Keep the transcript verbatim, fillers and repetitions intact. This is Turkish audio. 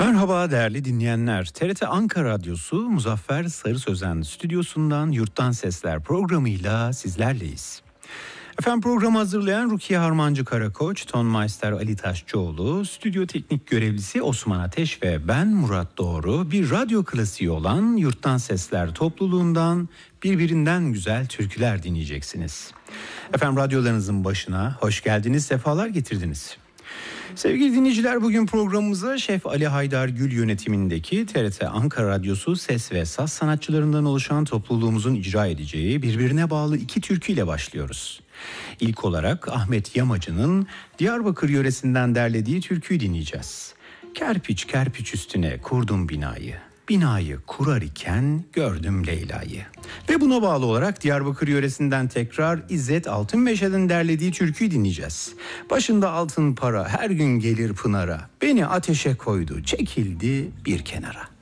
Merhaba değerli dinleyenler. T R T Ankara Radyosu Muzaffer Sarı Sözen stüdyosundan Yurttan Sesler programıyla sizlerleyiz. Efendim programı hazırlayan Rukiye Harmancı Karakoç, Tonmeister Ali Taşçıoğlu, stüdyo teknik görevlisi Osman Ateş ve ben Murat Doğru bir radyo klasiği olan Yurttan Sesler topluluğundan birbirinden güzel türküler dinleyeceksiniz. Efendim radyolarınızın başına hoş geldiniz, sefalar getirdiniz. Sevgili dinleyiciler, bugün programımıza Şef Ali Haydar Gül yönetimindeki T R T Ankara Radyosu ses ve saz sanatçılarından oluşan topluluğumuzun icra edeceği birbirine bağlı iki türküyle başlıyoruz. İlk olarak Ahmet Yamacı'nın Diyarbakır yöresinden derlediği türküyü dinleyeceğiz. Kerpiç kerpiç üstüne kurdum binayı, binayı kurar iken gördüm Leyla'yı. Ve buna bağlı olarak Diyarbakır yöresinden tekrar İzzet Altınmeşe'den derlediği türküyü dinleyeceğiz. Başında altın para her gün gelir pınara, beni ateşe koydu çekildi bir kenara.